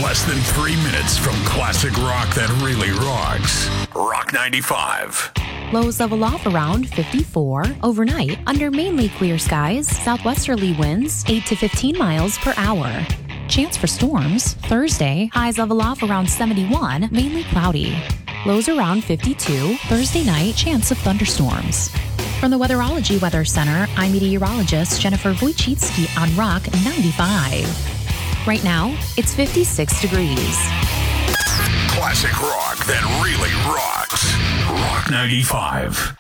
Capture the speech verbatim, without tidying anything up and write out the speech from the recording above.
less than three minutes from classic rock that really rocks. Rock ninety-five. Lows level off around fifty-four. Overnight, under mainly clear skies, southwesterly winds eight to fifteen miles per hour. Chance for storms. Thursday, highs level off around seventy-one, mainly cloudy. Lows around fifty-two. Thursday night, chance of thunderstorms. From the Weatherology Weather Center, I'm meteorologist Jennifer Wojcicki on Rock ninety-five. Right now, it's fifty-six degrees. Classic rock that really rocks. Rock ninety-five.